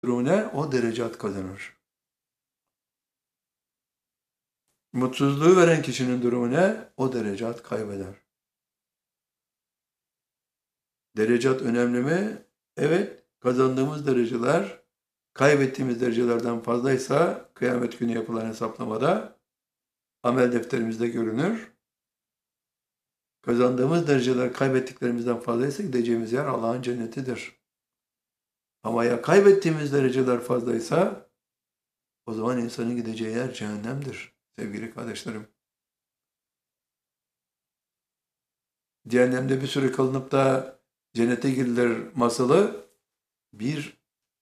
o derecat kazanır. Mutsuzluğu veren kişinin durumu ne? O derecat kaybeder. Derecat önemli mi? Evet, kazandığımız dereceler kaybettiğimiz derecelerden fazlaysa kıyamet günü yapılan hesaplamada amel defterimizde görünür. Kazandığımız dereceler kaybettiklerimizden fazlaysa gideceğimiz yer Allah'ın cennetidir. Ama ya kaybettiğimiz dereceler fazlaysa o zaman insanın gideceği yer cehennemdir sevgili kardeşlerim. Cehennemde bir süre kalınıp da cennete girilir masalı bir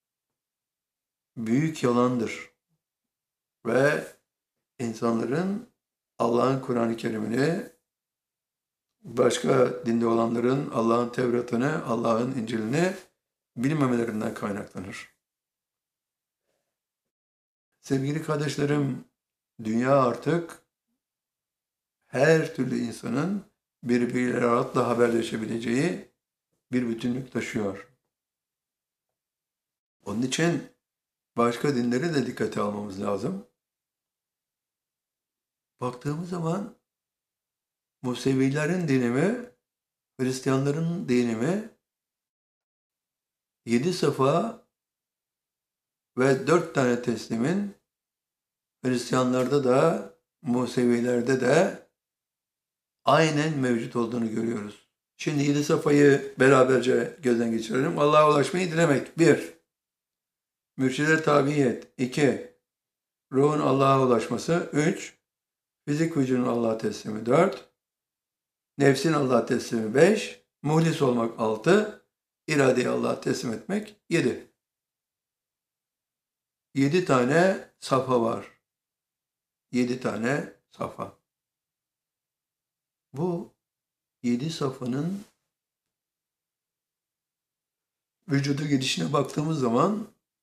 büyük yalandır. Ve insanların Allah'ın Kur'an-ı Kerim'ini, başka dinde olanların Allah'ın Tevrat'ını, Allah'ın İncil'ini bilmemelerinden kaynaklanır. Sevgili kardeşlerim, dünya artık her türlü insanın birbiriyle rahatla haberleşebileceği bir bütünlük taşıyor. Onun için başka dinleri de dikkate almamız lazım. Baktığımız zaman Musevilerin dini mi, Hristiyanların dini mi, 7 safa ve 4 tane teslimin Hristiyanlarda da, Musevilerde de aynen mevcut olduğunu görüyoruz. Şimdi 7 safayı beraberce gözden geçirelim. Allah'a ulaşmayı dilemek. 1. Mürşide tabiyet. 2. Ruhun Allah'a ulaşması. 3. Fizik vücudun Allah'a teslimi. 4. Nefsin Allah'a teslimi. 5. Muhlis olmak. 6. İradeyi Allah'a teslim etmek. 7. 7 tane safa var. 7 tane safa. Bu 7 safhanın vücuda gidişine baktığımız zaman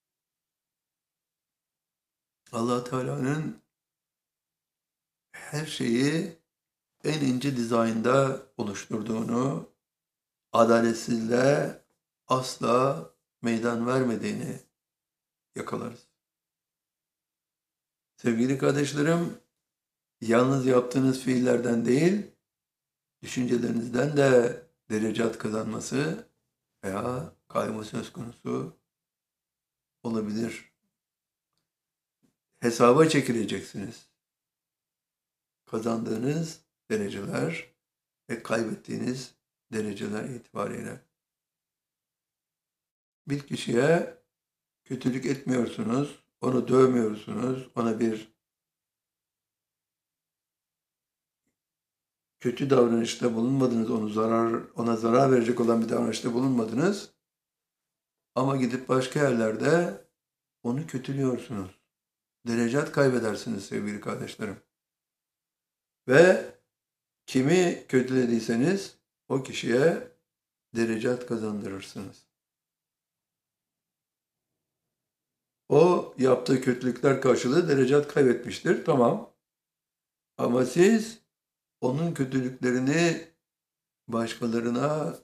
Allah Teala'nın her şeyi en ince dizaynda oluşturduğunu, adaletsizliğe asla meydan vermediğini yakalarız. Sevgili kardeşlerim, yalnız yaptığınız fiillerden değil, düşüncelerinizden de derecat kazanması veya kayma söz konusu olabilir. Hesaba çekileceksiniz. Kazandığınız dereceler ve kaybettiğiniz dereceler itibariyle. Bir kişiye kötülük etmiyorsunuz, onu dövmüyorsunuz, ona bir kötü davranışta bulunmadınız, ona zarar verecek olan bir davranışta bulunmadınız. Ama gidip başka yerlerde onu kötülüyorsunuz. Derecat kaybedersiniz sevgili kardeşlerim. Ve kimi kötülediyseniz o kişiye derecat kazandırırsınız. O yaptığı kötülükler karşılığı derecat kaybetmiştir. Tamam. Ama siz onun kötülüklerini başkalarına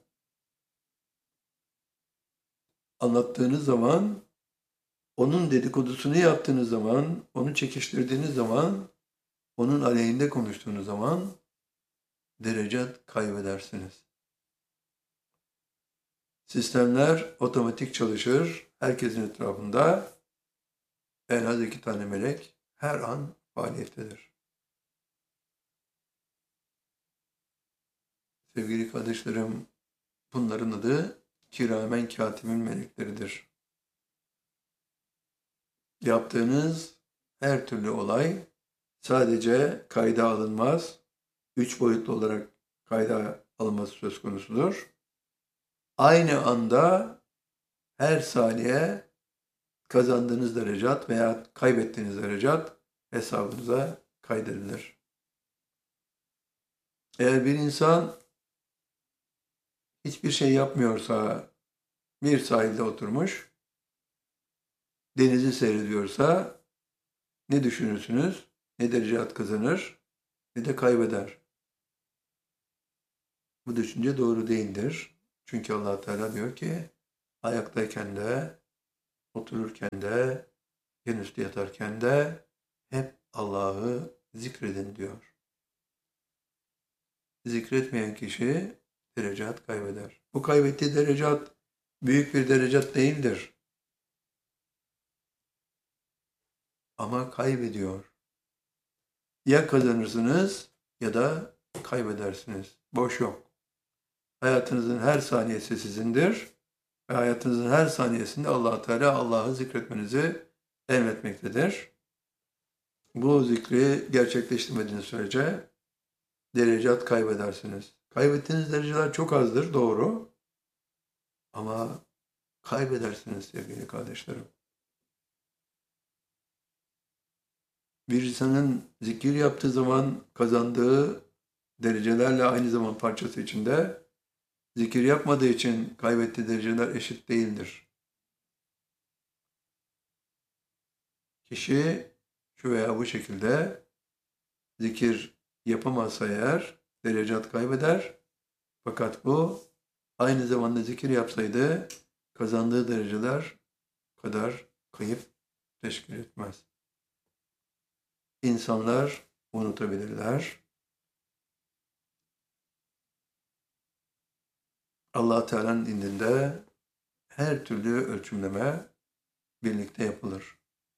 anlattığınız zaman, onun dedikodusunu yaptığınız zaman, onu çekiştirdiğiniz zaman, onun aleyhinde konuştuğunuz zaman derecat kaybedersiniz. Sistemler otomatik çalışır. Herkesin etrafında en az 2 tane melek her an faaliyettedir. Sevgili kardeşlerim, bunların adı kiramen katibin melekleridir. Yaptığınız her türlü olay sadece kayda alınmaz, 3 boyutlu olarak kayda alınması söz konusudur. Aynı anda her saniye kazandığınız derecat veya kaybettiğiniz derecat hesabınıza kaydedilir. Eğer bir insan hiçbir şey yapmıyorsa, bir sahilde oturmuş, denizi seyrediyorsa ne düşünürsünüz? Ne derecat kazanır, ne de kaybeder. Bu düşünce doğru değildir. Çünkü Allah Teala diyor ki, ayaktayken de, otururken de, yanüstü yatarken de hep Allah'ı zikredin diyor. Zikretmeyen kişi derecat kaybeder. Bu kaybettiği derecat büyük bir derecat değildir. Ama kaybediyor. Ya kazanırsınız ya da kaybedersiniz. Boş yok. Hayatınızın her saniyesi sizindir. Ve hayatınızın her saniyesinde Allah Teala Allah'ı zikretmenizi emretmektedir. Bu zikri gerçekleştirmediğiniz sürece derecat kaybedersiniz. Kaybettiğiniz dereceler çok azdır, doğru. Ama kaybedersiniz sevgili kardeşlerim. Bir insanın zikir yaptığı zaman kazandığı derecelerle aynı zaman parçası içinde zikir yapmadığı için kaybettiği dereceler eşit değildir. Kişi şu veya bu şekilde zikir yapamazsa eğer derecat kaybeder. Fakat bu aynı zamanda zikir yapsaydı kazandığı dereceler kadar kayıp teşkil etmez. İnsanlar unutabilirler. Allah Teala'nın indinde her türlü ölçümleme birlikte yapılır.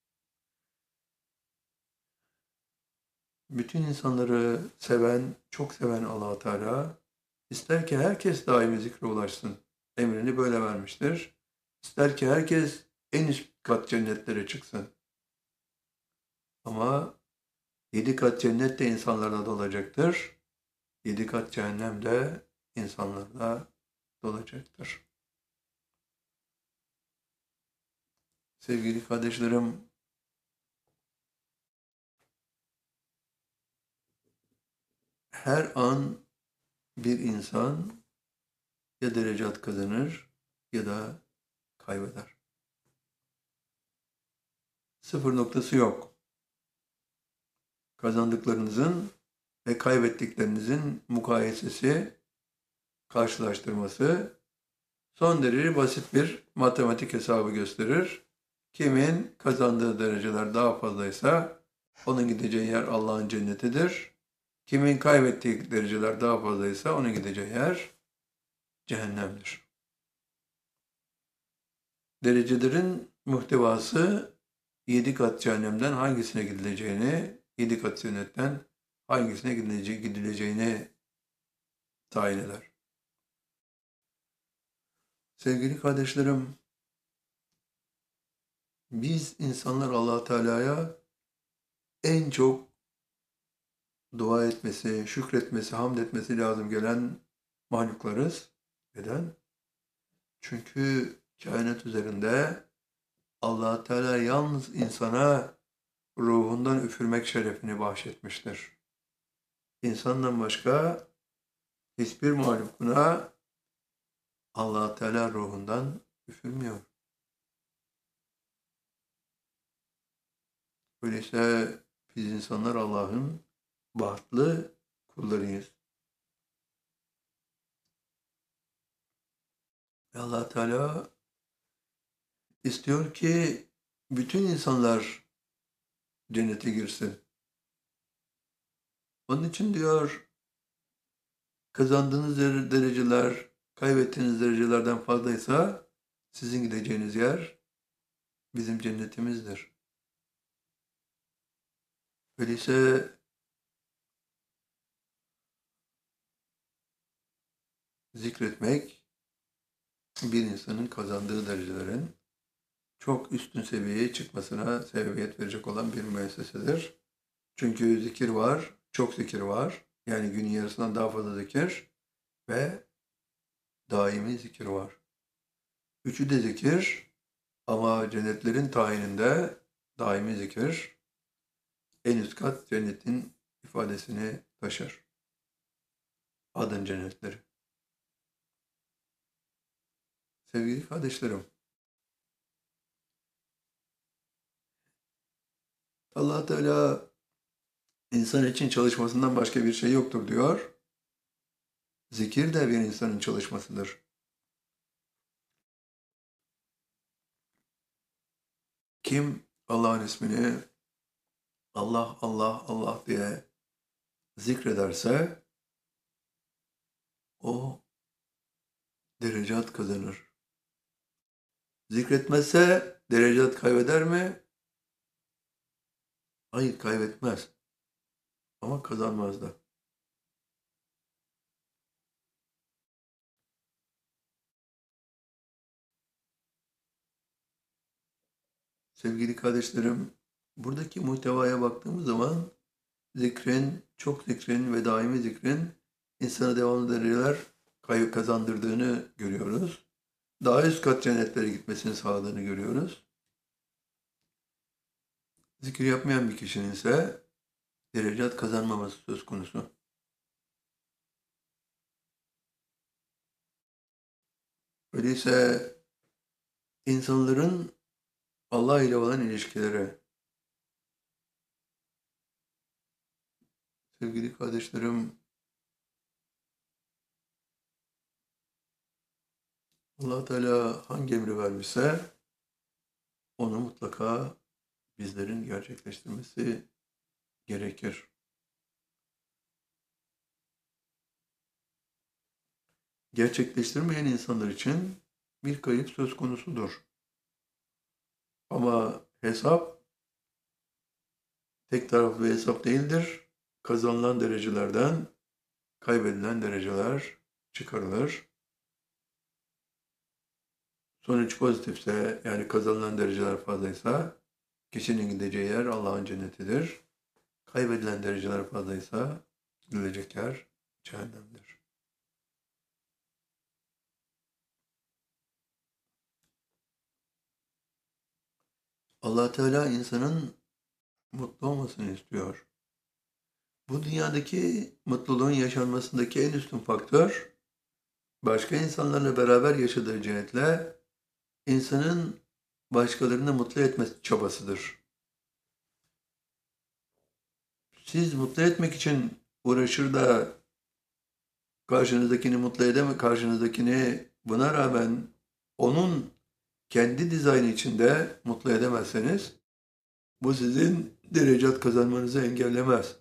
Bütün insanları seven, çok seven Allah Teala ister ki herkes daimi zikre ulaşsın. Emrini böyle vermiştir. İster ki herkes en üst kat cennetlere çıksın. Ama 7 kat cennet de insanlarla dolacaktır. 7 kat cehennem de insanlarla dolacaktır. Sevgili kardeşlerim, her an bir insan ya derecat kazanır ya da kaybeder. Sıfır noktası yok. Kazandıklarınızın ve kaybettiklerinizin mukayesesi, karşılaştırması son derece basit bir matematik hesabı gösterir. Kimin kazandığı dereceler daha fazlaysa onun gideceği yer Allah'ın cennetidir. Kimin kaybettiği dereceler daha fazlaysa onun gideceği yer cehennemdir. Derecelerin muhtevası 7 kat cehennemden hangisine gidileceğini, 7 kat cennetten hangisine gidileceğini tayin eder. Sevgili kardeşlerim, biz insanlar Allah Teala'ya en çok dua etmesi, şükretmesi, hamd etmesi lazım gelen mahluklarız. Neden? Çünkü kainat üzerinde Allah Teala yalnız insana ruhundan üfürmek şerefini bahşetmiştir. İnsandan başka hiçbir mahlukuna Allah Teala ruhundan üfürmüyor. Öyleyse biz insanlar Allah'ın bahtlı kullarıyız. Ve Allah Teala istiyor ki bütün insanlar cennete girsin. Onun için diyor, kazandığınız dereceler, kaybettiğiniz derecelerden fazlaysa sizin gideceğiniz yer bizim cennetimizdir. Öyleyse zikretmek bir insanın kazandığı derecelerin çok üstün seviyeye çıkmasına sebebiyet verecek olan bir müessesedir. Çünkü zikir var, çok zikir var. Yani günün yarısından daha fazla zikir ve daimi zikir var. Üçü de zikir ama cennetlerin tayininde daimi zikir en üst kat cennetin ifadesini taşır. Adın cennetleri. Sevgili kardeşlerim, Allah Teala insan için çalışmasından başka bir şey yoktur diyor. Zikir de bir insanın çalışmasıdır. Kim Allah'ın ismini Allah Allah Allah diye zikrederse o derecat kazanır. Zikretmezse derecat kaybeder mi? Hayır, kaybetmez. Ama kazanmaz da. Sevgili kardeşlerim, buradaki muhtevaya baktığımız zaman zikrin, çok zikrin ve daimi zikrin insana devamlı dereceler kazandırdığını görüyoruz. Daha üst kat cennetlere gitmesini sağladığını görüyoruz. Zikir yapmayan bir kişinin ise derecat kazanmaması söz konusu. Öyleyse insanların Allah ile olan ilişkileri, sevgili kardeşlerim, Allah Teala hangi emri vermişse onu mutlaka bizlerin gerçekleştirmesi gerekir. Gerçekleştirmeyen insanlar için bir kayıp söz konusudur. Ama hesap tek taraflı hesap değildir. Kazanılan derecelerden kaybedilen dereceler çıkarılır. Sonuç pozitifse, yani kazanılan dereceler fazlaysa kişinin gideceği yer Allah'ın cennetidir. Kaybedilen dereceler fazlaysa gidilecek yer cehennemdir. Allah Teala insanın mutlu olmasını istiyor. Bu dünyadaki mutluluğun yaşanmasındaki en üstün faktör, başka insanlarla beraber yaşadığı cennetle insanın başkalarını mutlu etme çabasıdır. Siz mutlu etmek için uğraşır da karşınızdakini buna rağmen onun kendi dizaynı içinde mutlu edemezseniz, bu sizin derecat kazanmanızı engellemez.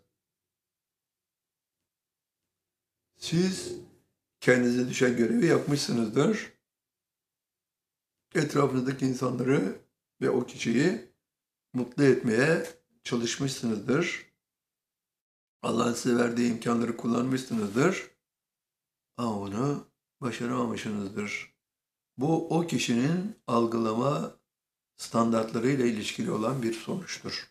Siz kendinize düşen görevi yapmışsınızdır. Etrafınızdaki insanları ve o kişiyi mutlu etmeye çalışmışsınızdır. Allah'ın size verdiği imkanları kullanmışsınızdır. Ama bunu başaramamışsınızdır. Bu o kişinin algılama standartlarıyla ilişkili olan bir sonuçtur.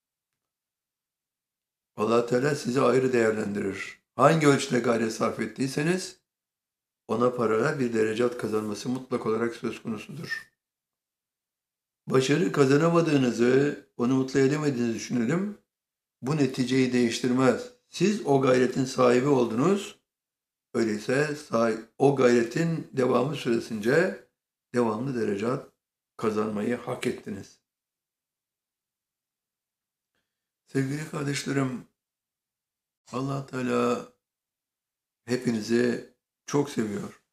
Allah Teala sizi ayrı değerlendirir. Hangi ölçüde gayret sarf ettiyseniz ona paralel bir derecat kazanması mutlak olarak söz konusudur. Başarı kazanamadığınızı, onu mutlu edemediğinizi düşünelim. Bu neticeyi değiştirmez. Siz o gayretin sahibi oldunuz. Öyleyse o gayretin devamı süresince devamlı derecat kazanmayı hak ettiniz. Sevgili kardeşlerim, Allah Teala hepinizi çok seviyor.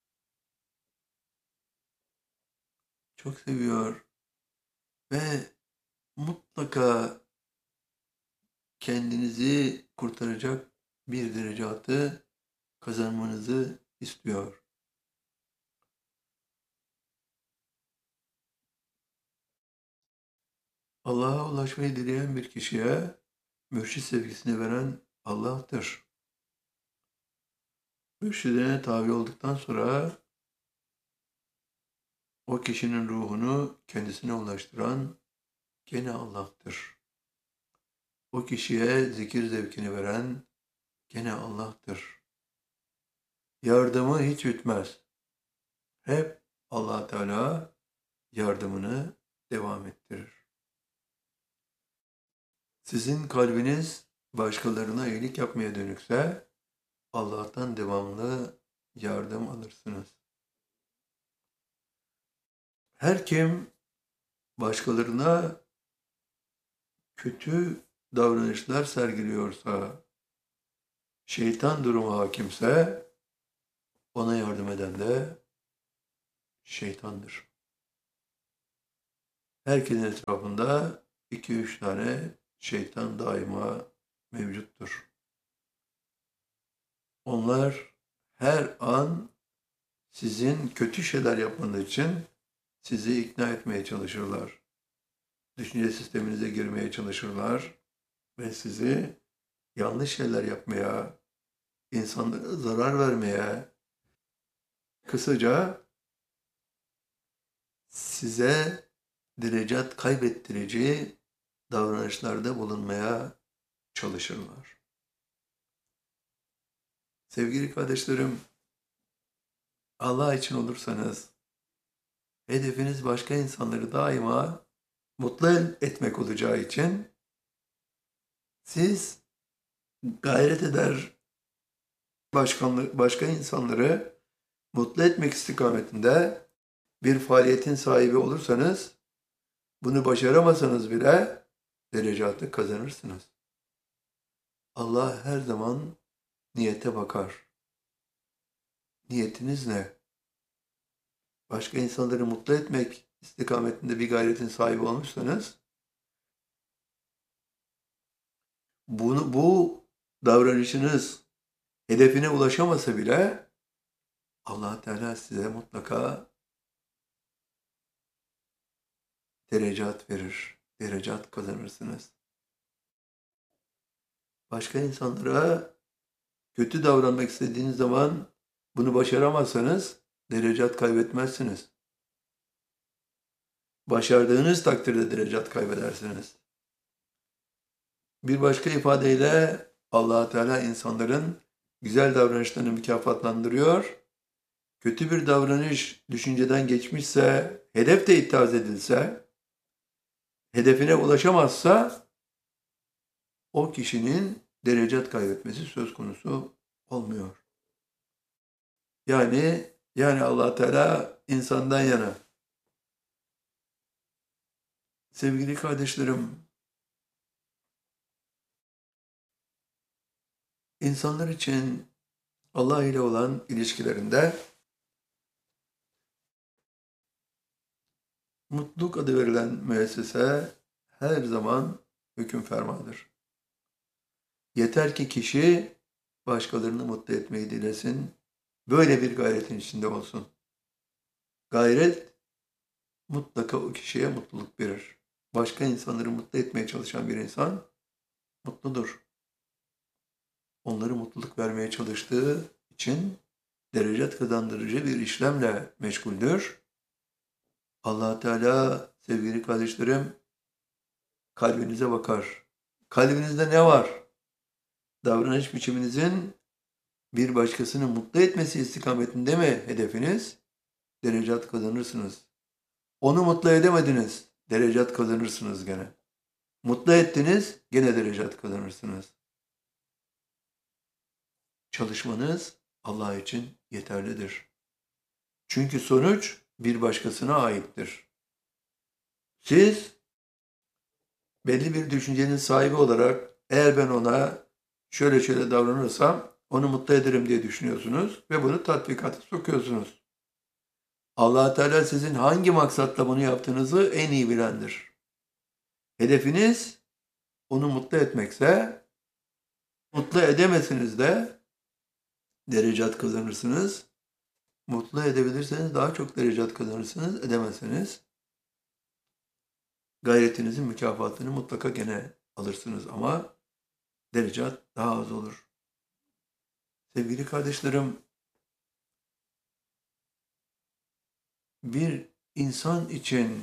Çok seviyor ve mutlaka kendinizi kurtaracak bir derecatı kazanmanızı istiyor. Allah'a ulaşmayı dileyen bir kişiye mürşid sevgisini veren Allah'tır. Mürşidine tabi olduktan sonra o kişinin ruhunu kendisine ulaştıran gene Allah'tır. O kişiye zikir zevkini veren gene Allah'tır. Yardımı hiç bitmez. Hep Allah Teala yardımını devam ettirir. Sizin kalbiniz başkalarına iyilik yapmaya dönükse Allah'tan devamlı yardım alırsınız. Her kim başkalarına kötü davranışlar sergiliyorsa, şeytan durumu hakimse ona yardım eden de şeytandır. Herkesin etrafında 2-3 tane şeytan daima mevcuttur. Onlar her an sizin kötü şeyler yapmanız için sizi ikna etmeye çalışırlar. Düşünce sisteminize girmeye çalışırlar ve sizi yanlış şeyler yapmaya, insanlara zarar vermeye, kısaca size derecat kaybettirici davranışlarda bulunmaya çalışırlar. Sevgili kardeşlerim, Allah için olursanız, hedefiniz başka insanları daima mutlu etmek olacağı için siz gayret eder başka insanları mutlu etmek istikametinde bir faaliyetin sahibi olursanız, bunu başaramasanız bile derecatı kazanırsınız. Allah her zaman niyete bakar. Niyetiniz ne? Başka insanları mutlu etmek istikametinde bir gayretin sahibi olmuşsanız, bu davranışınız hedefine ulaşamasa bile Allah Teala size mutlaka derecat verir. Derecat kazanırsınız. Başka insanlara kötü davranmak istediğiniz zaman bunu başaramazsanız derecat kaybetmezsiniz. Başardığınız takdirde derecat kaybedersiniz. Bir başka ifadeyle Allah Teala insanların güzel davranışlarını mükafatlandırıyor. Kötü bir davranış düşünceden geçmişse, hedef de iptal edilse, hedefine ulaşamazsa o kişinin derecat kaybetmesi söz konusu olmuyor. Yani Allah Teala insandan yana. Sevgili kardeşlerim, insanlar için Allah ile olan ilişkilerinde mutluluk adı verilen müessese her zaman hüküm fermadır. Yeter ki kişi başkalarını mutlu etmeyi dilesin, böyle bir gayretin içinde olsun. Gayret mutlaka o kişiye mutluluk verir. Başka insanları mutlu etmeye çalışan bir insan mutludur. Onları mutluluk vermeye çalıştığı için derecet kazandırıcı bir işlemle meşguldür. Allah Teala sevgili kardeşlerim kalbinize bakar. Kalbinizde ne var? Davranış biçiminizin bir başkasını mutlu etmesi istikametinde mi hedefiniz? Derecat kazanırsınız. Onu mutlu edemediniz. Derecat kazanırsınız gene. Mutlu ettiniz, gene derecat kazanırsınız. Çalışmanız Allah için yeterlidir. Çünkü sonuç bir başkasına aittir. Siz belli bir düşüncenin sahibi olarak eğer ben ona şöyle davranırsam onu mutlu ederim diye düşünüyorsunuz ve bunu tatbikata sokuyorsunuz. Allah Teala sizin hangi maksatla bunu yaptığınızı en iyi bilendir. Hedefiniz onu mutlu etmekse, mutlu edemezsiniz de derecat kazanırsınız. Mutlu edebilirseniz daha çok derecat kazanırsınız, edemezseniz gayretinizin mükafatını mutlaka gene alırsınız ama derecat daha az olur. Sevgili kardeşlerim, bir insan için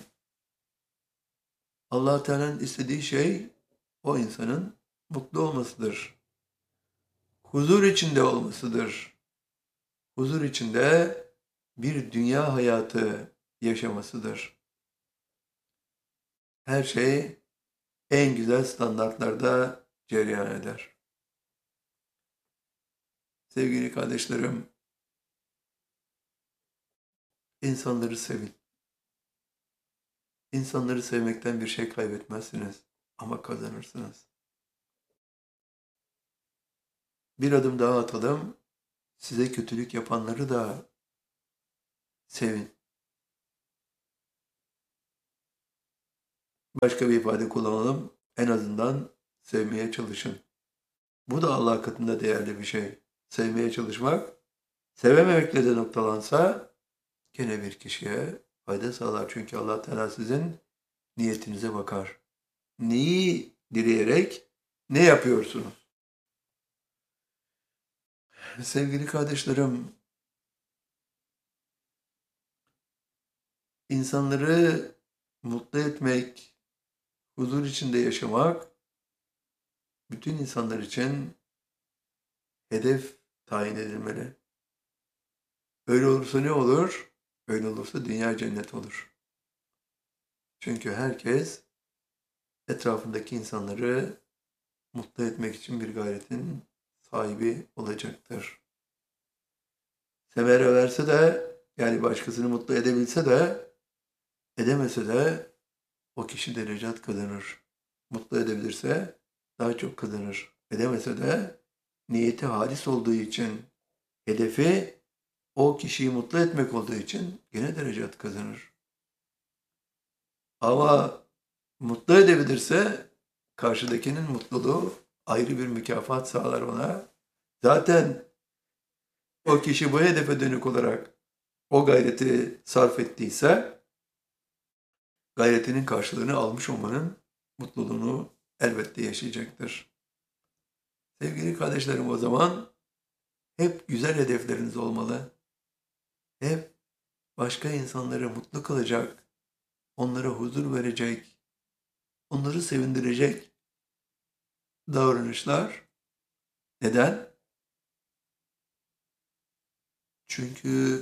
Allah Teala'nın istediği şey o insanın mutlu olmasıdır. Huzur içinde olmasıdır. Huzur içinde bir dünya hayatı yaşamasıdır. Her şey en güzel standartlarda cereyan eder. Sevgili kardeşlerim, insanları sevin. İnsanları sevmekten bir şey kaybetmezsiniz ama kazanırsınız. Bir adım daha atalım. Size kötülük yapanları da sevin. Başka bir ifade kullanalım. En azından sevmeye çalışın. Bu da Allah katında değerli bir şey. Sevmeye çalışmak. Sevememekle de noktalansa gene bir kişiye fayda sağlar. Çünkü Allah Teala sizin niyetinize bakar. Neyi dileyerek ne yapıyorsunuz? Sevgili kardeşlerim, insanları mutlu etmek, huzur içinde yaşamak, bütün insanlar için hedef tayin edilmeli. Öyle olursa ne olur? Öyle olursa dünya cennet olur. Çünkü herkes etrafındaki insanları mutlu etmek için bir gayretin sahibi olacaktır. Sever verse de, yani başkasını mutlu edebilse de, edemese de o kişi derecat kazanır. Mutlu edebilirse daha çok kazanır. Edemese de niyeti halis olduğu için, hedefi o kişiyi mutlu etmek olduğu için gene derecat kazanır. Ama mutlu edebilirse karşıdakinin mutluluğu ayrı bir mükafat sağlar ona. Zaten o kişi bu hedefe dönük olarak o gayreti sarf ettiyse gayretinin karşılığını almış olmanın mutluluğunu elbette yaşayacaktır. Sevgili kardeşlerim, o zaman hep güzel hedefleriniz olmalı. Hep başka insanları mutlu kılacak, onlara huzur verecek, onları sevindirecek davranışlar. Neden? Çünkü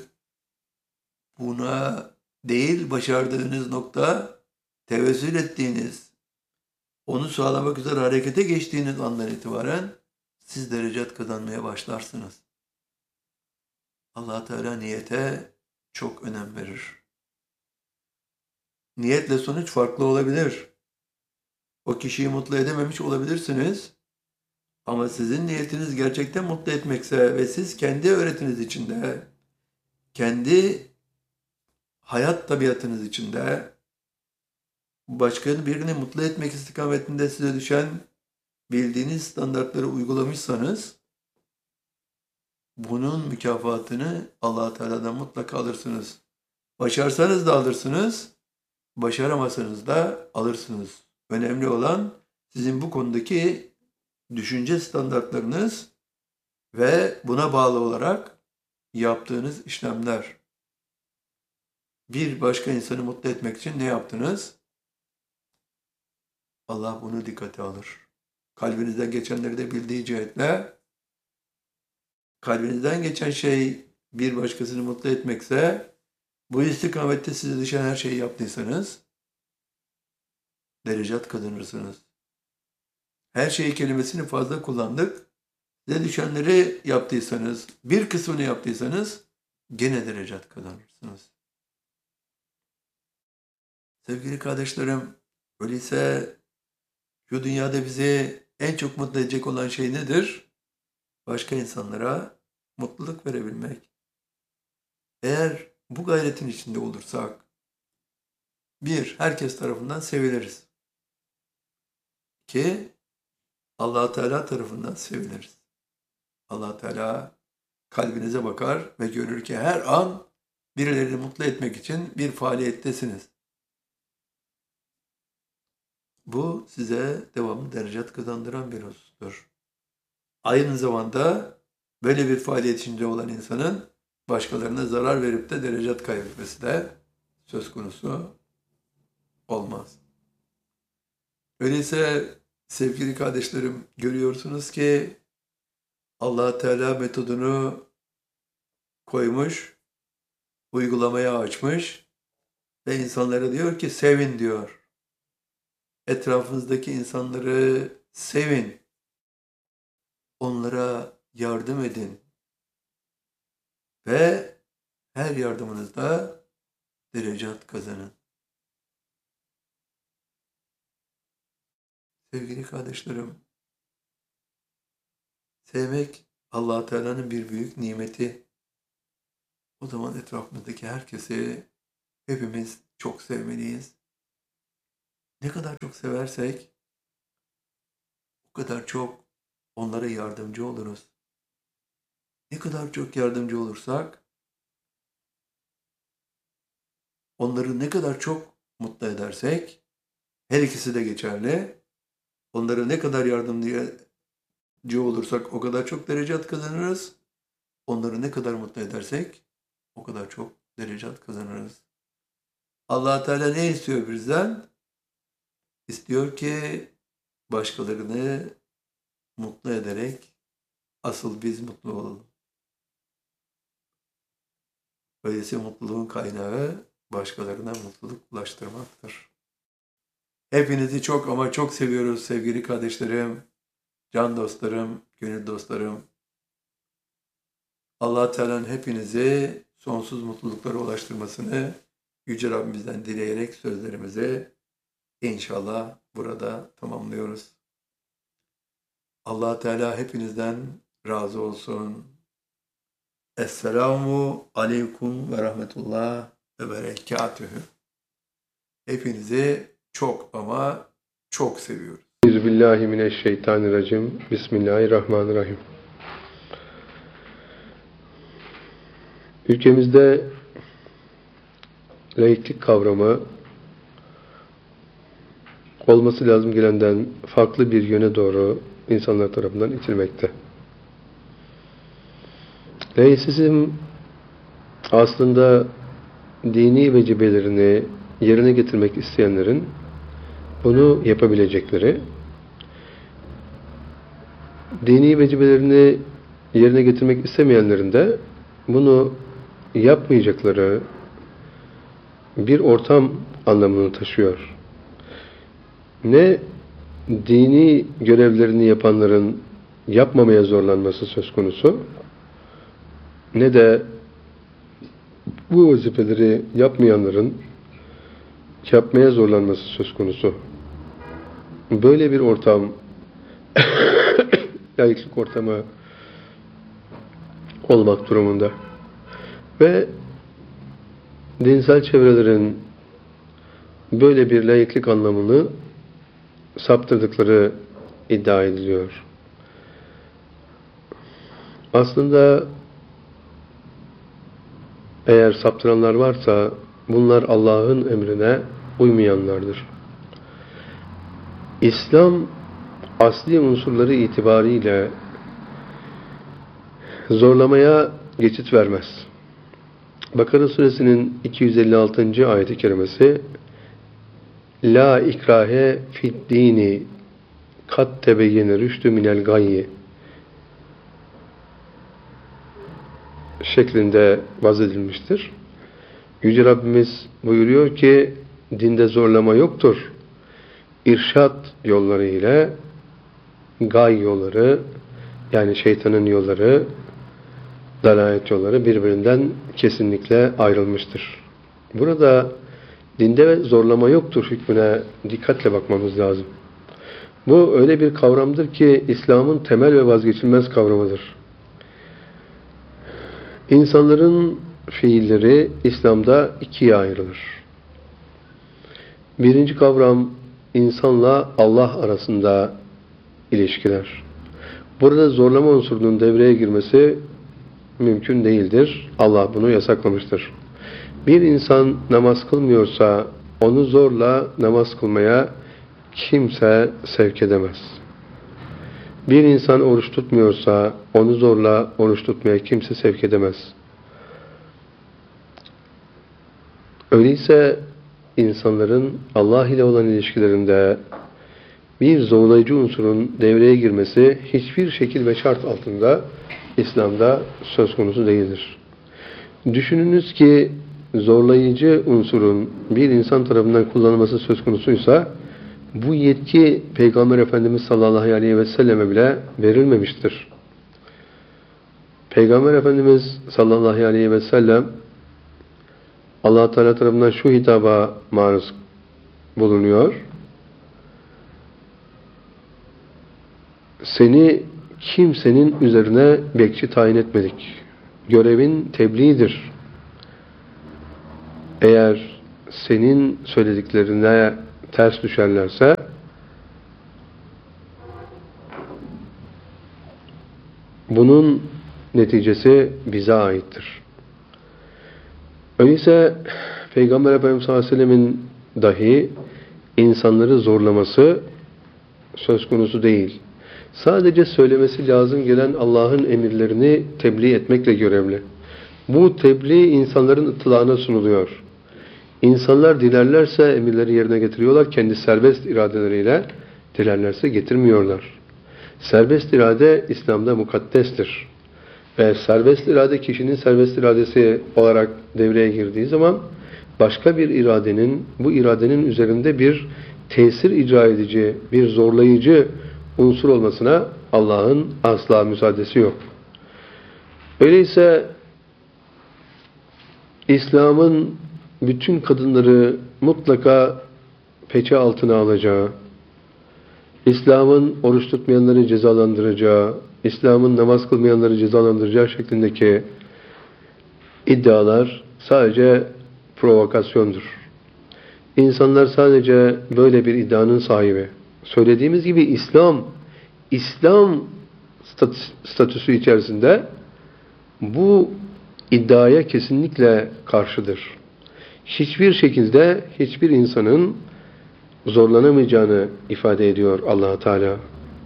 buna değil, başardığınız nokta, tevezzül ettiğiniz, onu sağlamak üzere harekete geçtiğiniz andan itibaren siz derecat kazanmaya başlarsınız. Allah Teala niyete çok önem verir. Niyetle sonuç farklı olabilir. O kişiyi mutlu edememiş olabilirsiniz. Ama sizin niyetiniz gerçekten mutlu etmekse ve siz kendi öğretiniz içinde, kendi hayat tabiatınız içinde, başka birini mutlu etmek istikametinde size düşen bildiğiniz standartları uygulamışsanız, bunun mükafatını Allah Teala'dan mutlaka alırsınız. Başarsanız da alırsınız, başaramasanız da alırsınız. Önemli olan sizin bu konudaki düşünce standartlarınız ve buna bağlı olarak yaptığınız işlemler. Bir başka insanı mutlu etmek için ne yaptınız? Allah bunu dikkate alır. Kalbinizden geçenleri de bildiği cihetle, kalbinizden geçen şey bir başkasını mutlu etmekse, bu istikamette size düşen her şeyi yaptıysanız, derecat kazanırsınız. Her şey kelimesini fazla kullandık. Size düşenleri yaptıysanız, bir kısmını yaptıysanız, gene derecat kazanırsınız. Sevgili kardeşlerim, öyleyse şu dünyada bizi en çok mutlu edecek olan şey nedir? Başka insanlara mutluluk verebilmek. Eğer bu gayretin içinde olursak, bir, herkes tarafından seviliriz. İki, Allah Teala tarafından seviliriz. Allah Teala kalbinize bakar ve görür ki her an birilerini mutlu etmek için bir faaliyettesiniz. Bu size devamlı derecat kazandıran bir husustur. Aynı zamanda böyle bir faaliyet içinde olan insanın başkalarına zarar verip de derecat kaybetmesi de söz konusu olmaz. Öyleyse sevgili kardeşlerim, görüyorsunuz ki Allah Teala metodunu koymuş, uygulamaya açmış ve insanlara diyor ki sevin diyor. Etrafınızdaki insanları sevin. Onlara yardım edin. Ve her yardımınızda derecat kazanın. Sevgili kardeşlerim, sevmek Allah Teala'nın bir büyük nimeti. O zaman etrafımızdaki herkesi hepimiz çok sevmeliyiz. Ne kadar çok seversek o kadar çok onlara yardımcı oluruz. Ne kadar çok yardımcı olursak onları ne kadar çok mutlu edersek, her ikisi de geçerli. Onlara ne kadar yardımcı olursak o kadar çok derecat kazanırız. Onları ne kadar mutlu edersek o kadar çok derecat kazanırız. Allah Teala ne istiyor bizden? İstiyor ki başkalarını mutlu ederek asıl biz mutlu olalım. Öyleyse mutluluğun kaynağı başkalarına mutluluk ulaştırmaktır. Hepinizi çok ama çok seviyoruz sevgili kardeşlerim, can dostlarım, gönül dostlarım. Allah Teala'nın hepinizi sonsuz mutluluklara ulaştırmasını Yüce Rabbimizden dileyerek sözlerimizi inşallah burada tamamlıyoruz. Allah Teala hepinizden razı olsun. Esselamu aleyküm ve rahmetullah ve berekatühü. Hepinizi çok ama çok seviyoruz. Bismillahirrahmanirrahim. Bismillahirrahmanirrahim. Ülkemizde laiklik kavramı olması lazım gelenden farklı bir yöne doğru insanlar tarafından itilmekte. Laisizm aslında dini vecibelerini yerine getirmek isteyenlerin bunu yapabilecekleri, dini vecibelerini yerine getirmek istemeyenlerin de bunu yapmayacakları bir ortam anlamını taşıyor. Ne dini görevlerini yapanların yapmamaya zorlanması söz konusu, ne de bu vazifeleri yapmayanların yapmaya zorlanması söz konusu. Böyle bir ortam, laiklik ortamı olmak durumunda. Ve dinsel çevrelerin böyle bir laiklik anlamını saptırdıkları iddia ediliyor. Aslında eğer saptıranlar varsa bunlar Allah'ın emrine uymayanlardır. İslam asli unsurları itibariyle zorlamaya geçit vermez. Bakara suresinin 256. ayet-i kerimesi La ikrahe fid dini kat tebeyyene rüştü minel gayyi şeklinde vaz edilmiştir. Yüce Rabbimiz buyuruyor ki dinde zorlama yoktur. İrşad yolları ile gay yolları, yani şeytanın yolları, dalalet yolları birbirinden kesinlikle ayrılmıştır. Burada dinde zorlama yoktur hükmüne dikkatle bakmamız lazım. Bu öyle bir kavramdır ki İslam'ın temel ve vazgeçilmez kavramıdır. İnsanların fiilleri İslam'da ikiye ayrılır. Birinci kavram insanla Allah arasında ilişkiler. Burada zorlama unsurunun devreye girmesi mümkün değildir. Allah bunu yasaklamıştır. Bir insan namaz kılmıyorsa onu zorla namaz kılmaya kimse sevk edemez. Bir insan oruç tutmuyorsa onu zorla oruç tutmaya kimse sevk edemez. Öyleyse insanların Allah ile olan ilişkilerinde bir zorlayıcı unsurun devreye girmesi hiçbir şekil ve şart altında İslam'da söz konusu değildir. Düşününüz ki zorlayıcı unsurun bir insan tarafından kullanılması söz konusuysa bu yetki Peygamber Efendimiz sallallahu aleyhi ve selleme bile verilmemiştir. Peygamber Efendimiz sallallahu aleyhi ve sellem Allah Teala tarafından şu hitaba maruz bulunuyor. Seni kimsenin üzerine bekçi tayin etmedik. Görevin tebliğdir. Eğer senin söylediklerine ters düşerlerse bunun neticesi bize aittir. Öyleyse Peygamber Efendimiz sallallahu aleyhi ve sellemin dahi insanları zorlaması söz konusu değil. Sadece söylemesi lazım gelen Allah'ın emirlerini tebliğ etmekle görevli. Bu tebliğ insanların ıtlağına sunuluyor. İnsanlar dilerlerse emirleri yerine getiriyorlar. Kendi serbest iradeleriyle dilerlerse getirmiyorlar. Serbest irade İslam'da mukaddestir. Ve serbest irade kişinin serbest iradesi olarak devreye girdiği zaman başka bir iradenin, bu iradenin üzerinde bir tesir icra edici, bir zorlayıcı unsur olmasına Allah'ın asla müsaadesi yok. Öyleyse İslam'ın bütün kadınları mutlaka peçe altına alacağı, İslam'ın oruç tutmayanları cezalandıracağı, İslam'ın namaz kılmayanları cezalandıracağı şeklindeki iddialar sadece provokasyondur. İnsanlar sadece böyle bir iddianın sahibi. Söylediğimiz gibi İslam statüsü içerisinde bu iddiaya kesinlikle karşıdır. Hiçbir şekilde hiçbir insanın zorlanamayacağını ifade ediyor Allah Teala.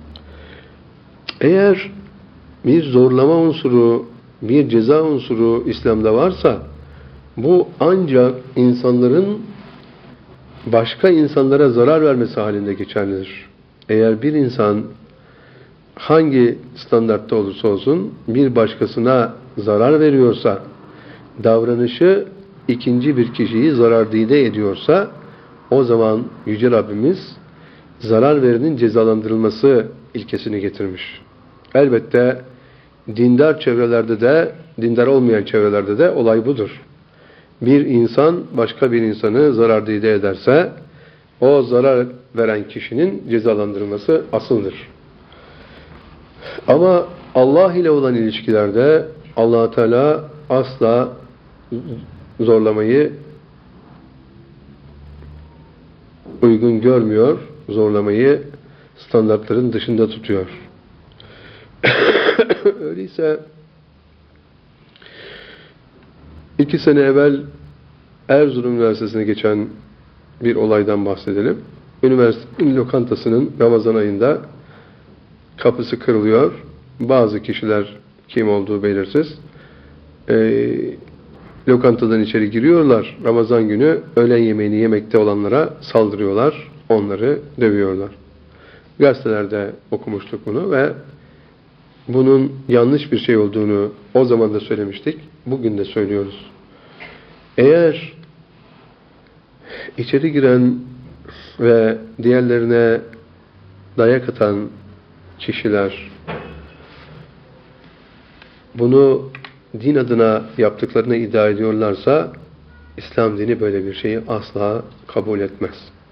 Eğer bir zorlama unsuru, bir ceza unsuru İslam'da varsa bu ancak insanların başka insanlara zarar vermesi halinde geçerlidir. Eğer bir insan hangi standartta olursa olsun bir başkasına zarar veriyorsa, davranışı ikinci bir kişiyi zarardide ediyorsa o zaman Yüce Rabbimiz zarar verenin cezalandırılması ilkesini getirmiş. Elbette dindar çevrelerde de, dindar olmayan çevrelerde de olay budur. Bir insan başka bir insanı zarardide ederse o zarar veren kişinin cezalandırılması asıldır. Ama Allah ile olan ilişkilerde Allah Teala asla zorlamayı uygun görmüyor, zorlamayı standartların dışında tutuyor. Öyleyse 2 sene evvel Erzurum Üniversitesi'ne geçen bir olaydan bahsedelim. Üniversitenin lokantasının Ramazan ayında kapısı kırılıyor. Bazı kişiler, kim olduğu belirsiz, lokantadan içeri giriyorlar. Ramazan günü öğlen yemeğini yemekte olanlara saldırıyorlar. Onları dövüyorlar. Gazetelerde okumuştuk bunu ve bunun yanlış bir şey olduğunu o zaman da söylemiştik. Bugün de söylüyoruz. Eğer içeri giren ve diğerlerine dayak atan kişiler bunu din adına yaptıklarını iddia ediyorlarsa İslam dini böyle bir şeyi asla kabul etmez.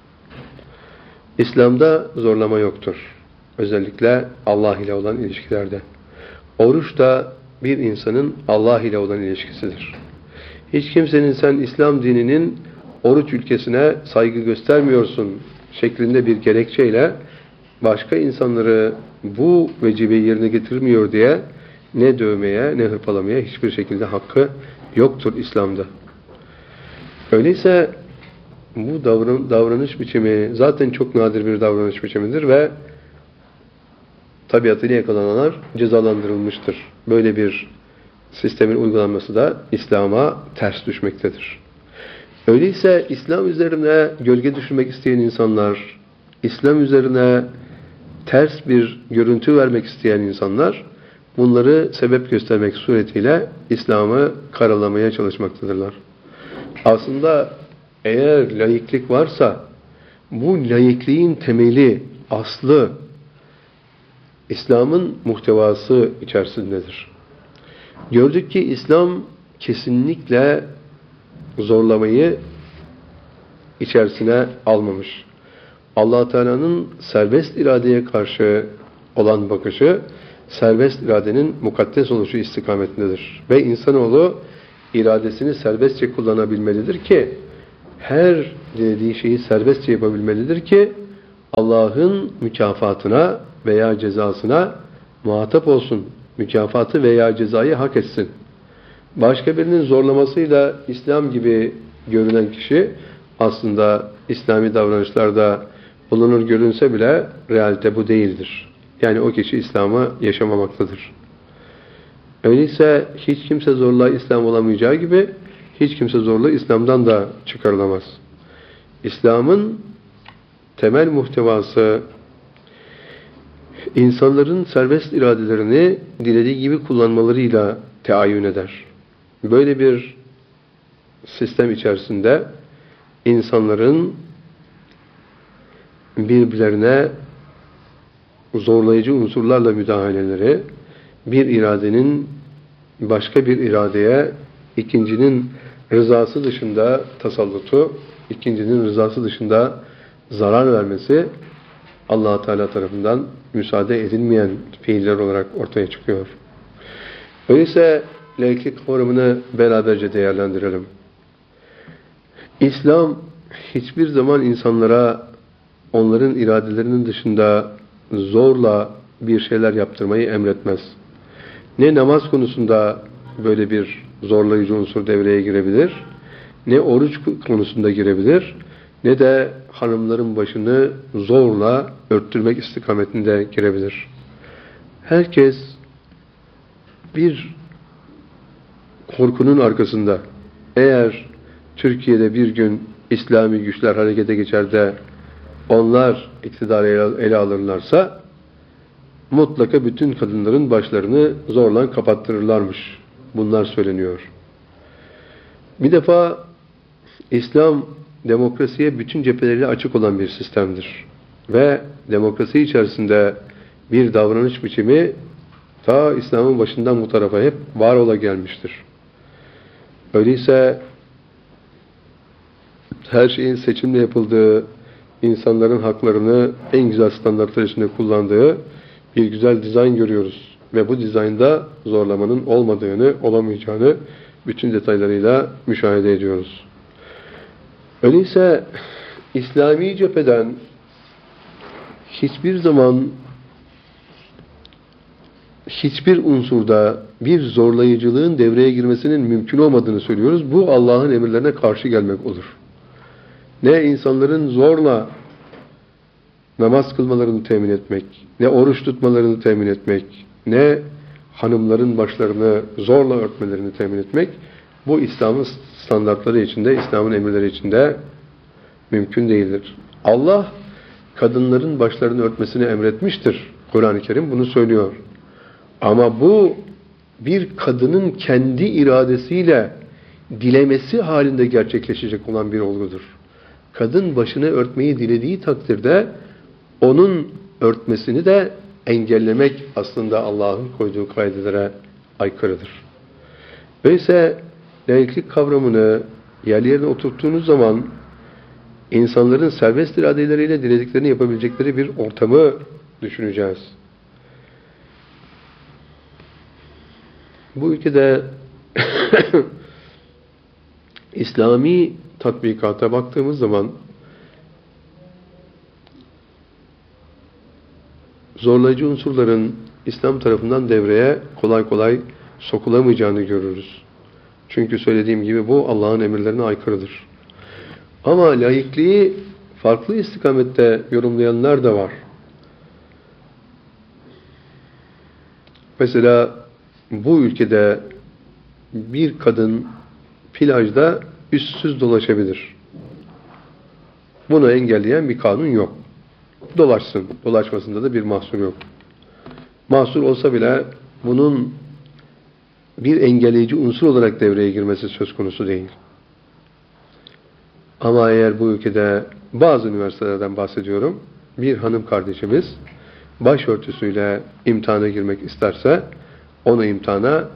İslam'da zorlama yoktur. Özellikle Allah ile olan ilişkilerde. Oruç da bir insanın Allah ile olan ilişkisidir. Hiç kimsenin sen İslam dininin oruç ülkesine saygı göstermiyorsun şeklinde bir gerekçeyle başka insanları bu vecibeyi yerine getirmiyor diye ne dövmeye ne hırpalamaya hiçbir şekilde hakkı yoktur İslam'da. Öyleyse bu davranış biçimi zaten çok nadir bir davranış biçimidir ve tabiatıyla yakalananlar cezalandırılmıştır. Böyle bir sistemin uygulanması da İslam'a ters düşmektedir. Öyleyse İslam üzerine gölge düşürmek isteyen insanlar, İslam üzerine ters bir görüntü vermek isteyen insanlar bunları sebep göstermek suretiyle İslam'ı karalamaya çalışmaktadırlar. Aslında eğer laiklik varsa bu laikliğin temeli, aslı İslam'ın muhtevası içerisindedir. Gördük ki İslam kesinlikle zorlamayı içerisine almamış. Allah Teala'nın serbest iradeye karşı olan bakışı serbest iradenin mukaddes oluşu istikametindedir. Ve insanoğlu iradesini serbestçe kullanabilmelidir ki her dilediği şeyi serbestçe yapabilmelidir ki Allah'ın mükafatına veya cezasına muhatap olsun. Mükafatı veya cezayı hak etsin. Başka birinin zorlamasıyla İslam gibi görünen kişi aslında İslami davranışlarda bulunur görünse bile realite bu değildir. Yani o kişi İslam'ı yaşamamaktadır. Öyleyse hiç kimse zorla İslam olamayacağı gibi hiç kimse zorla İslam'dan da çıkarılamaz. İslam'ın temel muhtevası insanların serbest iradelerini dilediği gibi kullanmalarıyla teayyün eder. Böyle bir sistem içerisinde insanların birbirlerine zorlayıcı unsurlarla müdahaleleri, bir iradenin başka bir iradeye ikincinin rızası dışında tasallutu, ikincinin rızası dışında zarar vermesi Allah Teala tarafından müsaade edilmeyen fiiller olarak ortaya çıkıyor. Öyleyse laiklik kavramını beraberce değerlendirelim. İslam hiçbir zaman insanlara onların iradelerinin dışında zorla bir şeyler yaptırmayı emretmez. Ne namaz konusunda böyle bir zorlayıcı unsur devreye girebilir, ne oruç konusunda girebilir, ne de hanımların başını zorla örttürmek istikametinde girebilir. Herkes bir korkunun arkasında, eğer Türkiye'de bir gün İslami güçler harekete geçer de onlar iktidarı ele alırlarsa mutlaka bütün kadınların başlarını zorla kapattırırlarmış. Bunlar söyleniyor. Bir defa İslam demokrasiye bütün cepheleriyle açık olan bir sistemdir. Ve demokrasi içerisinde bir davranış biçimi ta İslam'ın başından bu tarafa hep var ola gelmiştir. Öyleyse her şeyin seçimle yapıldığı, insanların haklarını en güzel standartlar içinde kullandığı bir güzel dizayn görüyoruz. Ve bu dizaynda zorlamanın olmadığını, olamayacağını bütün detaylarıyla müşahede ediyoruz. Öyleyse İslami cepheden hiçbir zaman hiçbir unsurda bir zorlayıcılığın devreye girmesinin mümkün olmadığını söylüyoruz. Bu Allah'ın emirlerine karşı gelmek olur. Ne insanların zorla namaz kılmalarını temin etmek, ne oruç tutmalarını temin etmek, ne hanımların başlarını zorla örtmelerini temin etmek, bu İslam'ın standartları içinde, İslam'ın emirleri içinde mümkün değildir. Allah kadınların başlarını örtmesini emretmiştir. Kur'an-ı Kerim bunu söylüyor. Ama bu bir kadının kendi iradesiyle dilemesi halinde gerçekleşecek olan bir olgudur. Kadın başını örtmeyi dilediği takdirde onun örtmesini de engellemek aslında Allah'ın koyduğu kaidelere aykırıdır. Öyleyse laiklik kavramını yerlerine oturttuğunuz zaman insanların serbest iradeleriyle dilediklerini yapabilecekleri bir ortamı düşüneceğiz. Bu ülkede İslami tatbikata baktığımız zaman zorlayıcı unsurların İslam tarafından devreye kolay kolay sokulamayacağını görürüz. Çünkü söylediğim gibi bu Allah'ın emirlerine aykırıdır. Ama laikliği farklı istikamette yorumlayanlar da var. Mesela bu ülkede bir kadın plajda üstsüz dolaşabilir. Bunu engelleyen bir kanun yok. Dolaşsın. Dolaşmasında da bir mahsur yok. Mahsur olsa bile bunun bir engelleyici unsur olarak devreye girmesi söz konusu değil. Ama eğer bu ülkede bazı üniversitelerden bahsediyorum, bir hanım kardeşimiz başörtüsüyle imtihana girmek isterse onu imtihana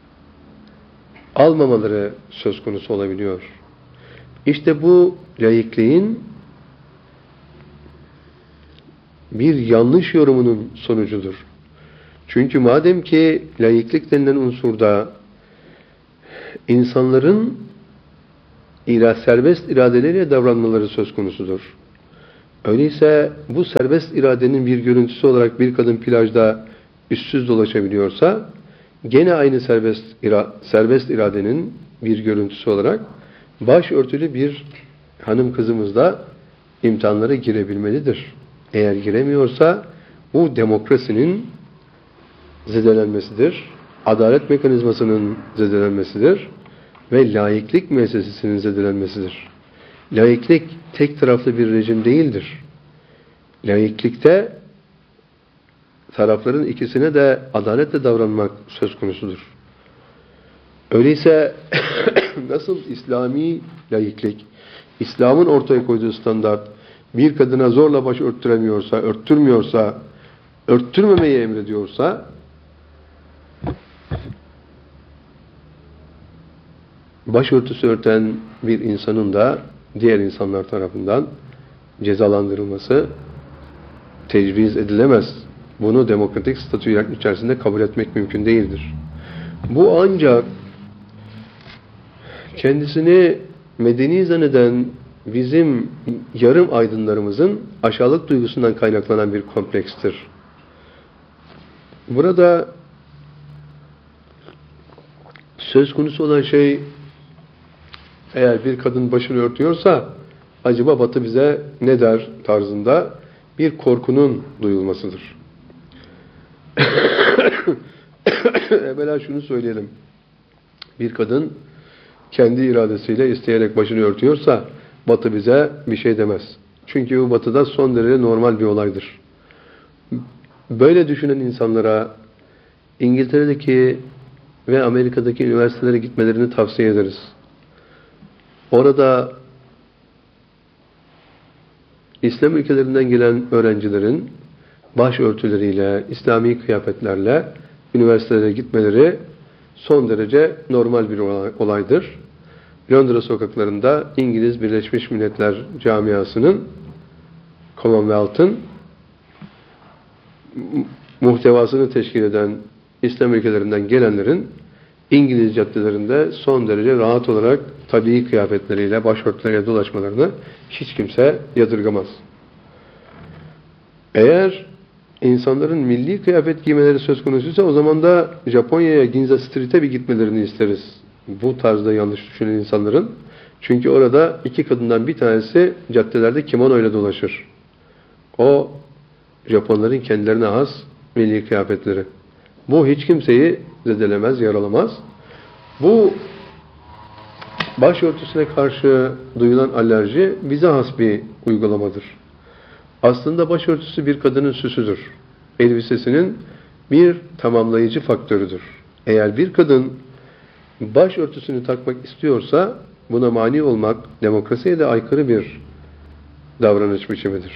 almamaları söz konusu olabiliyor. İşte bu laikliğin bir yanlış yorumunun sonucudur. Çünkü madem ki laiklik denilen unsurda insanların serbest iradeleriyle davranmaları söz konusudur. Öyleyse bu serbest iradenin bir görüntüsü olarak bir kadın plajda üstsüz dolaşabiliyorsa, gene aynı serbest iradenin bir görüntüsü olarak başörtülü bir hanım kızımız da imtihanlara girebilmelidir. Eğer giremiyorsa bu demokrasinin zedelenmesidir, adalet mekanizmasının zedelenmesidir ve laiklik müessesesinin zedelenmesidir. Laiklik tek taraflı bir rejim değildir. Laiklikte tarafların ikisine de adaletle davranmak söz konusudur. Öyleyse nasıl İslami laiklik, İslam'ın ortaya koyduğu standart bir kadına zorla baş örttüremiyorsa, örttürmüyorsa, örttürmemeyi emrediyorsa, başörtüsü örten bir insanın da diğer insanlar tarafından cezalandırılması tecviz edilemez. Bunu demokratik statü içerisinde kabul etmek mümkün değildir. Bu ancak kendisini medeni zanneden bizim yarım aydınlarımızın aşağılık duygusundan kaynaklanan bir komplekstir. Burada söz konusu olan şey, eğer bir kadın başını örtüyorsa acaba Batı bize ne der tarzında bir korkunun duyulmasıdır. Evvela şunu söyleyelim. Bir kadın kendi iradesiyle isteyerek başını örtüyorsa Batı bize bir şey demez. Çünkü bu Batı'da son derece normal bir olaydır. Böyle düşünen insanlara İngiltere'deki ve Amerika'daki üniversitelere gitmelerini tavsiye ederiz. Orada İslam ülkelerinden gelen öğrencilerin başörtüleriyle, İslami kıyafetlerle üniversitelere gitmeleri son derece normal bir olaydır. Londra sokaklarında İngiliz Birleşmiş Milletler Camiası'nın, Commonwealth'ın muhtevasını teşkil eden İslam ülkelerinden gelenlerin İngiliz caddelerinde son derece rahat olarak tabii kıyafetleriyle, başörtüleriyle dolaşmalarını hiç kimse yadırgamaz. Eğer insanların milli kıyafet giymeleri söz konusuysa o zaman da Japonya'ya, Ginza Street'e bir gitmelerini isteriz. Bu tarzda yanlış düşünen insanların. Çünkü orada iki kadından bir tanesi caddelerde kimono ile dolaşır. O Japonların kendilerine has milli kıyafetleri. Bu hiç kimseyi zedelemez, yaralamaz. Bu başörtüsüne karşı duyulan alerji bize has bir uygulamadır. Aslında başörtüsü bir kadının süsüdür. Elbisesinin bir tamamlayıcı faktörüdür. Eğer bir kadın başörtüsünü takmak istiyorsa buna mani olmak demokrasiye de aykırı bir davranış biçimidir.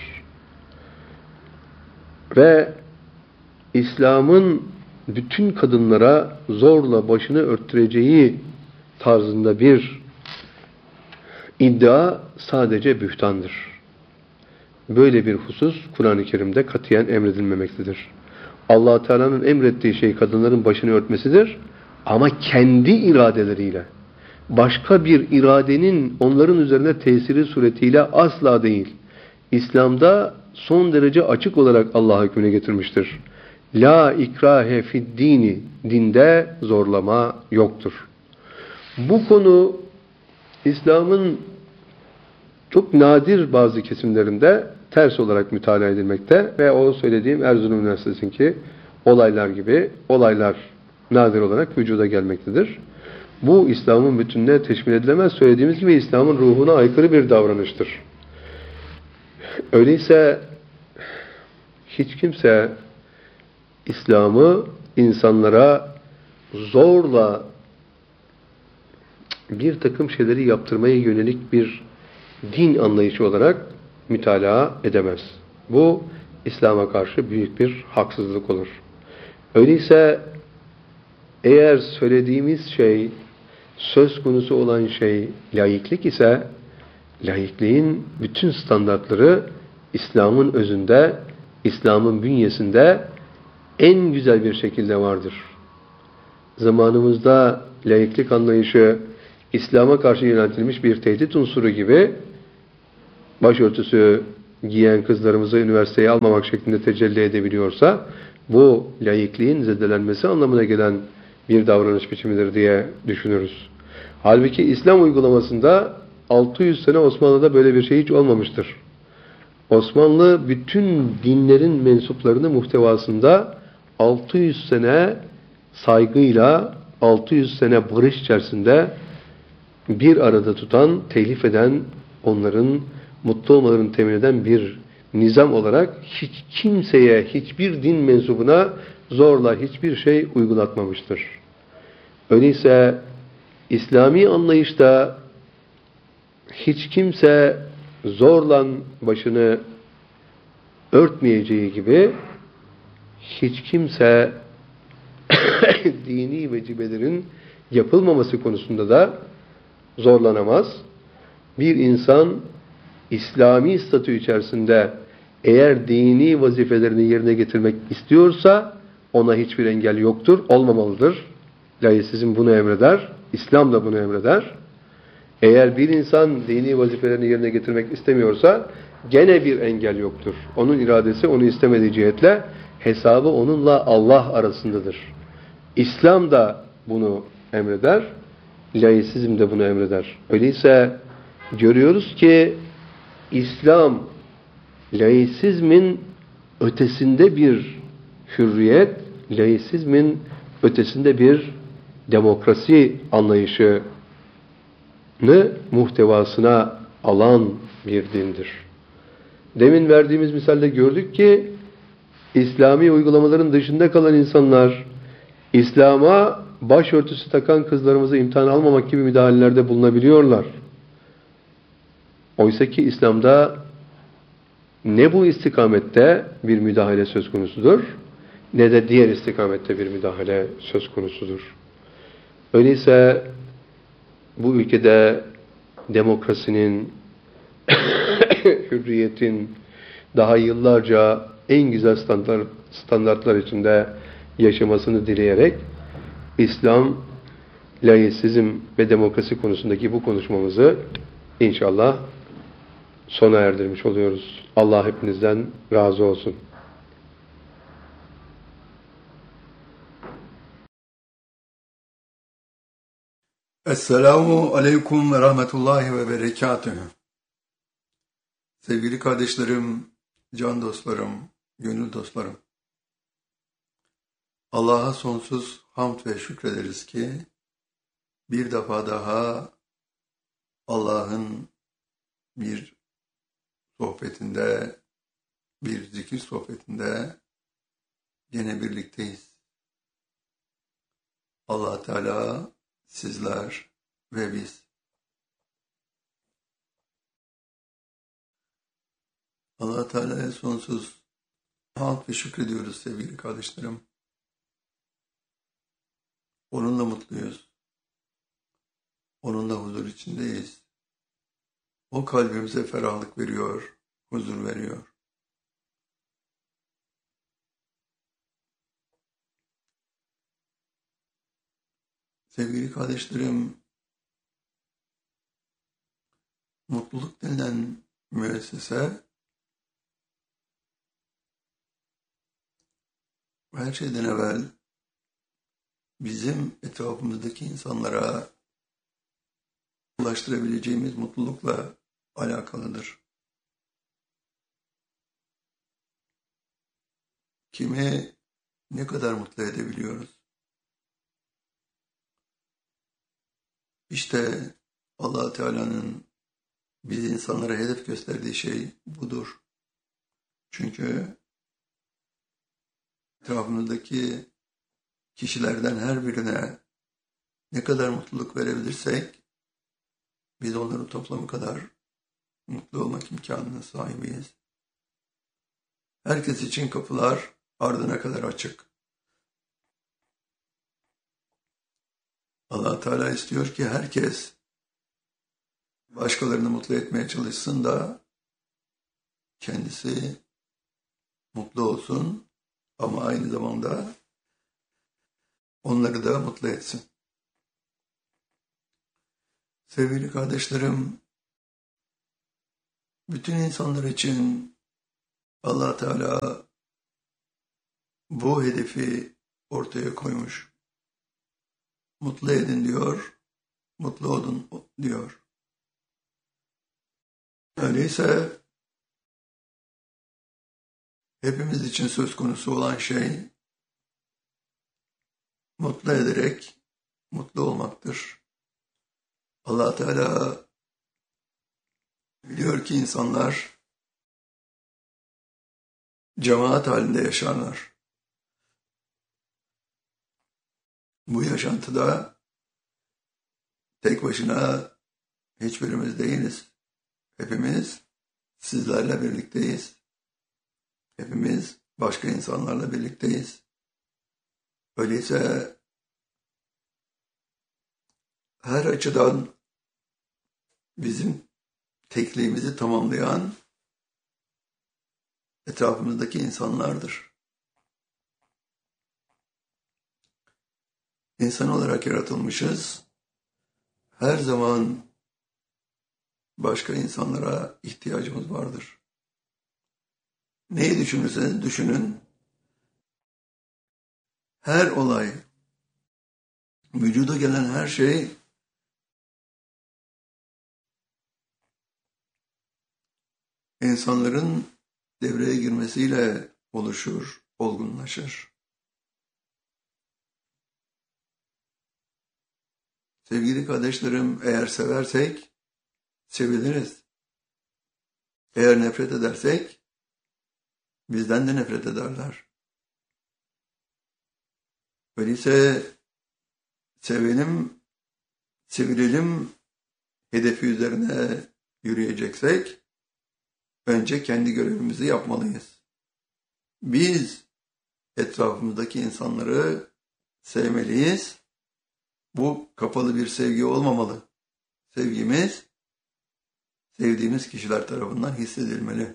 Ve İslam'ın bütün kadınlara zorla başını örttüreceği tarzında bir iddia sadece bühtandır. Böyle bir husus Kur'an-ı Kerim'de katiyen emredilmemektedir. Allah Teala'nın emrettiği şey kadınların başını örtmesidir ama kendi iradeleriyle. Başka bir iradenin onların üzerine tesiri suretiyle asla değil. İslam'da son derece açık olarak Allah hükmüne getirmiştir. La ikrahe fid dini, dinde zorlama yoktur. Bu konu İslam'ın çok nadir bazı kesimlerinde ters olarak mütalaa edilmekte ve o söylediğim Erzurum Üniversitesi'ndeki olaylar gibi olaylar nadir olarak vücuda gelmektedir. Bu İslam'ın bütününe teşmil edilemez. Söylediğimiz gibi İslam'ın ruhuna aykırı bir davranıştır. Öyleyse hiç kimse İslam'ı insanlara zorla bir takım şeyleri yaptırmaya yönelik bir din anlayışı olarak mütalaa edemez. Bu İslam'a karşı büyük bir haksızlık olur. Öyleyse eğer söylediğimiz şey, söz konusu olan şey laiklik ise, laikliğin bütün standartları İslam'ın özünde, İslam'ın bünyesinde en güzel bir şekilde vardır. Zamanımızda laiklik anlayışı İslam'a karşı yöneltilmiş bir tehdit unsuru gibi başörtüsü giyen kızlarımızı üniversiteye almamak şeklinde tecelli edebiliyorsa bu laikliğin zedelenmesi anlamına gelen bir davranış biçimidir diye düşünürüz. Halbuki İslam uygulamasında 600 sene Osmanlı'da böyle bir şey hiç olmamıştır. Osmanlı bütün dinlerin mensuplarını muhtevasında 600 sene saygıyla, 600 sene barış içerisinde bir arada tutan, telif eden, onların mutlu olmalarını temin eden bir nizam olarak hiç kimseye, hiçbir din mensubuna zorla hiçbir şey uygulatmamıştır. Öyleyse İslami anlayışta hiç kimse zorla başını örtmeyeceği gibi hiç kimse dini vecibelerin yapılmaması konusunda da zorlanamaz. Bir insan İslami statü içerisinde eğer dini vazifelerini yerine getirmek istiyorsa ona hiçbir engel yoktur, olmamalıdır. Laisizm bunu emreder, İslam da bunu emreder. Eğer bir insan dini vazifelerini yerine getirmek istemiyorsa gene bir engel yoktur. Onun iradesi onu istemediği cihetle hesabı onunla Allah arasındadır. İslam da bunu emreder, laisizm de bunu emreder. Öyleyse görüyoruz ki İslam laisizmin ötesinde bir hürriyet, laisizmin ötesinde bir demokrasi anlayışını muhtevasına alan bir dindir. Demin verdiğimiz misalde gördük ki İslami uygulamaların dışında kalan insanlar İslam'a başörtüsü takan kızlarımızı imtihan almamak gibi müdahalelerde bulunabiliyorlar. Oysa ki İslam'da ne bu istikamette bir müdahale söz konusudur, ne de diğer istikamette bir müdahale söz konusudur. Öyleyse bu ülkede demokrasinin, hürriyetin daha yıllarca en güzel standartlar içinde yaşamasını dileyerek İslam, laisizm ve demokrasi konusundaki bu konuşmamızı inşallah sona erdirmiş oluyoruz. Allah hepinizden razı olsun. Esselamu aleyküm ve rahmetullahi ve berekatühü. Sevgili kardeşlerim, can dostlarım, gönül dostlarım. Allah'a sonsuz hamd ve şükrederiz ki bir defa daha Allah'ın bir sohbetinde, bir zikir sohbetinde gene birlikteyiz. Allah Teala, sizler ve biz. Allah Teala'ya sonsuz hamd ve şükrediyoruz sevgili kardeşlerim. Onunla mutluyuz. Onunla huzur içindeyiz. O kalbimize ferahlık veriyor, huzur veriyor. Sevgili kardeşlerim, mutluluk denilen müessese her şeyden evvel bizim etrafımızdaki insanlara ulaştırabileceğimiz mutlulukla alakalıdır. Kimi ne kadar mutlu edebiliyoruz? İşte Allah Teala'nın biz insanlara hedef gösterdiği şey budur. Çünkü etrafımızdaki kişilerden her birine ne kadar mutluluk verebilirsek biz onların toplamı kadar mutlu olmak imkanına sahibiyiz. Herkes için kapılar ardına kadar açık. Allah Teala istiyor ki herkes başkalarını mutlu etmeye çalışsın da kendisi mutlu olsun ama aynı zamanda onları da mutlu etsin. Sevgili kardeşlerim, bütün insanlar için Allah Teala bu hedefi ortaya koymuş. Mutlu edin diyor, mutlu olun diyor. Öyleyse hepimiz için söz konusu olan şey mutlu ederek mutlu olmaktır. Allah Teala biliyor ki insanlar cemaat halinde yaşarlar. Bu yaşantıda tek başına hiçbirimiz değiliz. Hepimiz sizlerle birlikteyiz. Hepimiz başka insanlarla birlikteyiz. Öyleyse her açıdan bizim tekliğimizi tamamlayan etrafımızdaki insanlardır. İnsan olarak yaratılmışız. Her zaman başka insanlara ihtiyacımız vardır. Neyi düşünürseniz düşünün, her olay, vücuda gelen her şey insanların devreye girmesiyle oluşur, olgunlaşır. Sevgili kardeşlerim, eğer seversek seviliriz. Eğer nefret edersek bizden de nefret ederler. Öyleyse sevelim, sevilelim hedefi üzerine yürüyeceksek önce kendi görevimizi yapmalıyız. Biz etrafımızdaki insanları sevmeliyiz. Bu kapalı bir sevgi olmamalı. Sevgimiz sevdiğimiz kişiler tarafından hissedilmeli.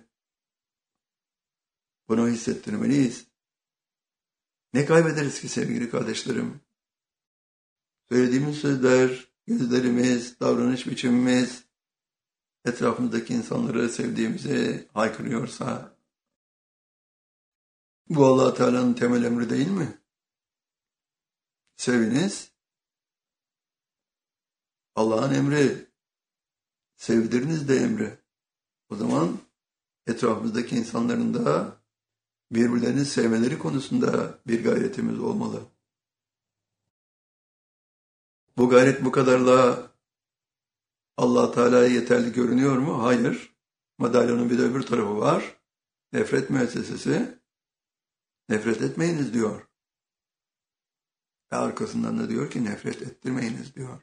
Bunu hissettirmeliyiz. Ne kaybederiz ki sevgili kardeşlerim? Söylediğimiz sözler, gözlerimiz, davranış biçimimiz etrafımızdaki insanları sevdiğimizi haykırıyorsa bu Allah Teala'nın temel emri değil mi? Seviniz. Allah'ın emri. Sevdiriniz de emri. O zaman etrafımızdaki insanların da birbirlerini sevmeleri konusunda bir gayretimiz olmalı. Bu gayret bu kadarla Allah Teala'ya yeterli görünüyor mu? Hayır. Madalyonun bir de öbür tarafı var. Nefret müessesesi. Nefret etmeyiniz diyor. Ve arkasından da diyor ki nefret ettirmeyiniz diyor.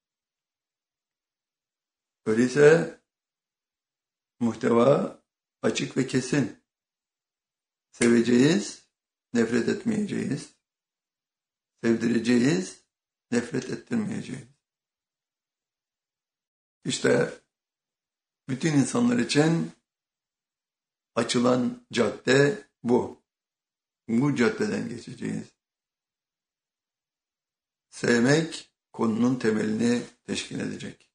Öyleyse muhteva açık ve kesin. Seveceğiz, nefret etmeyeceğiz. Sevdireceğiz, nefret ettirmeyeceğiz. İşte bütün insanlar için açılan cadde bu. Bu caddeden geçeceğiz. Sevmek konunun temelini teşkil edecek.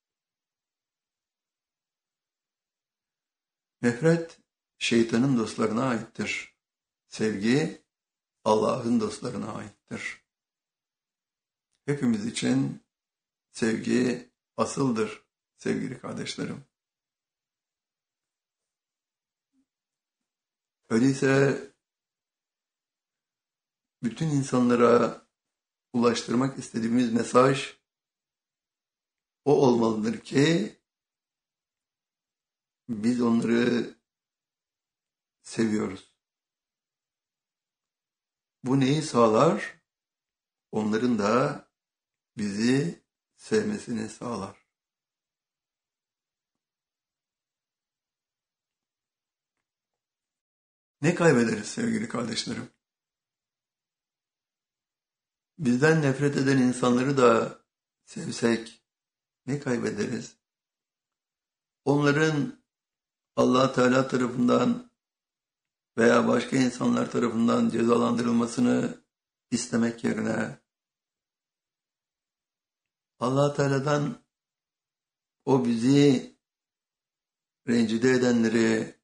Nefret şeytanın dostlarına aittir. Sevgi Allah'ın dostlarına aittir. Hepimiz için sevgi asıldır sevgili kardeşlerim. Öyleyse bütün insanlara ulaştırmak istediğimiz mesaj o olmalıdır ki biz onları seviyoruz. Bu neyi sağlar? Onların da bizi sevmesini sağlar. Ne kaybederiz sevgili kardeşlerim? Bizden nefret eden insanları da sevsek ne kaybederiz? Onların Allah Teala tarafından veya başka insanlar tarafından cezalandırılmasını istemek yerine Allah Teala'dan O bizi rencide edenleri,